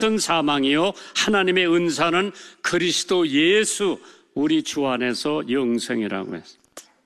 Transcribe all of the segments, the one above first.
사망이요 하나님의 은사는 그리스도 예수 우리 주 안에서 영생이라고 했습니다.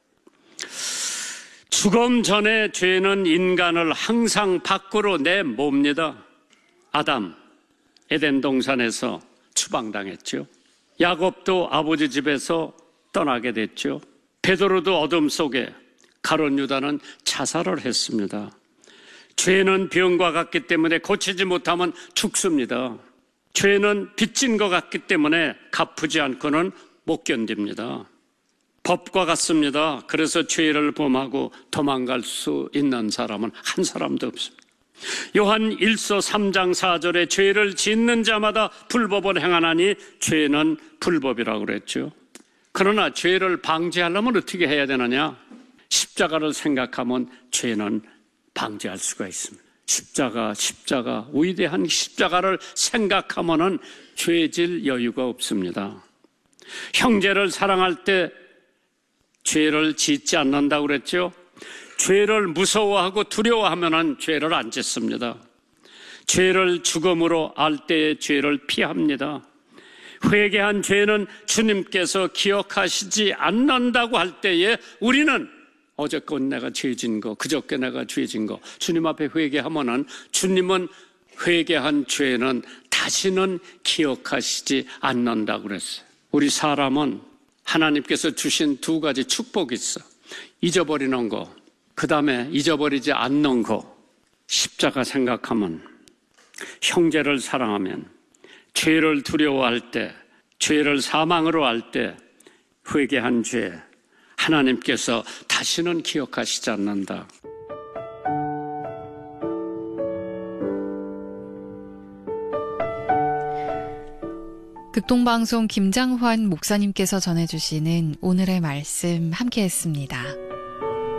죽음 전에 죄는 인간을 항상 밖으로 내몹니다. 아담 에덴 동산에서 추방당했죠. 야곱도 아버지 집에서 떠나게 됐죠. 베드로도 어둠 속에, 가룟 유다는 자살을 했습니다. 죄는 병과 같기 때문에 고치지 못하면 죽습니다. 죄는 빚진 것 같기 때문에 갚지 않고는 못 견딥니다. 법과 같습니다. 그래서 죄를 범하고 도망갈 수 있는 사람은 한 사람도 없습니다. 요한 1서 3장 4절에 죄를 짓는 자마다 불법을 행하나니 죄는 불법이라고 그랬죠. 그러나 죄를 방지하려면 어떻게 해야 되느냐? 십자가를 생각하면 죄는 방지할 수가 있습니다. 십자가, 위대한 십자가를 생각하면은 죄질 여유가 없습니다. 형제를 사랑할 때 죄를 짓지 않는다고 그랬죠. 죄를 무서워하고 두려워하면은 죄를 안 짓습니다. 죄를 죽음으로 알 때에 죄를 피합니다. 회개한 죄는 주님께서 기억하시지 않는다고 할 때에 우리는 어저께 내가 죄진 거, 그저께 내가 죄진 거 주님 앞에 회개하면은 주님은 회개한 죄는 다시는 기억하시지 않는다고 그랬어요. 우리 사람은 하나님께서 주신 두 가지 축복이 있어. 잊어버리는 거, 그 다음에 잊어버리지 않는 거. 십자가 생각하면, 형제를 사랑하면, 죄를 두려워할 때, 죄를 사망으로 할 때 회개한 죄 하나님께서 다시는 기억하시지 않는다. 극동방송 김장환 목사님께서 전해주시는 오늘의 말씀 함께했습니다.